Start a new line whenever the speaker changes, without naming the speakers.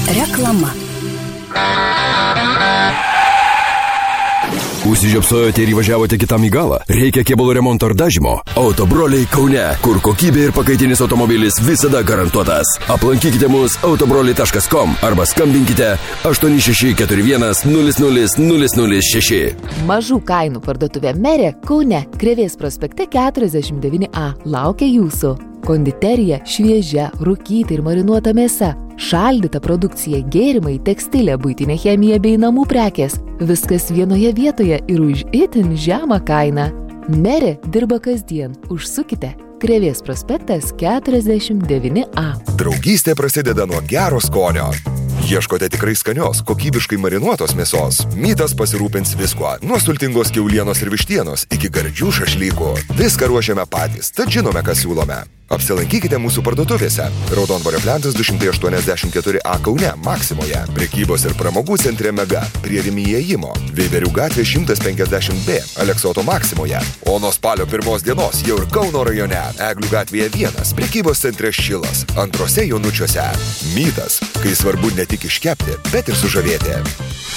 Reklama.
Užsižiopsojote ir įvažiavote kitam į galą? Reikia kėbulo remonto ar dažymo? Autobroliai Kaune, kur kokybė ir pakaitinis automobilis visada garantuotas. Aplankykite mus autobroliai.com arba skambinkite 8641 00006.
Mažų kainų parduotuvė Merė Kaune, Krėvės prospekte 49A laukia jūsų. Konditerija, šviežia, rūkyta ir marinuota mėsa, šaldyta produkcija, gėrimai, tekstilė, buitinė chemija bei namų prekės. Viskas vienoje vietoje ir už itin žemą kainą. Merė dirba kasdien. Užsukite. Krėvės prospektas 49A.
Draugystė prasideda nuo gero skonio. Ieškote tikrai skanios, kokybiškai marinuotos mėsos? Mytas pasirūpins viskuo. Nuo sultingos kiaulienos ir vištienos iki gardžių šašlykų. Viską ruošiame patys, tad žinome, ką siūlome. Apsilankykite mūsų parduotuvėse. Raudondvario plentas 284A Kaune, Maksimoje. Prekybos ir pramogų centre Mega, prie Rimi įėjimo. Veiverių gatvė 150B, Aleksoto Maksimoje. O nuo spalio 1 dienos jau ir Kauno rajone, Eglių gatvėje 1, prekybos centre Šilas, antrose Jonučiuose. Mytas, kai svarbu ne tik iškepti, bet ir sužavėti.